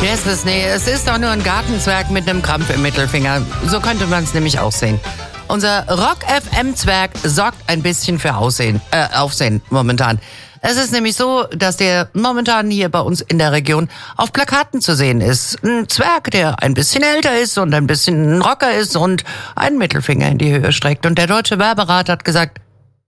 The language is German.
Vergesst es, nee, es ist doch nur ein Gartenzwerg mit einem Krampf im Mittelfinger. So könnte man es nämlich auch sehen. Unser Rock-FM-Zwerg sorgt ein bisschen für Aufsehen momentan. Es ist nämlich so, dass der momentan hier bei uns in der Region auf Plakaten zu sehen ist. Ein Zwerg, der ein bisschen älter ist und ein bisschen ein Rocker ist und einen Mittelfinger in die Höhe streckt. Und der Deutsche Werberat hat gesagt,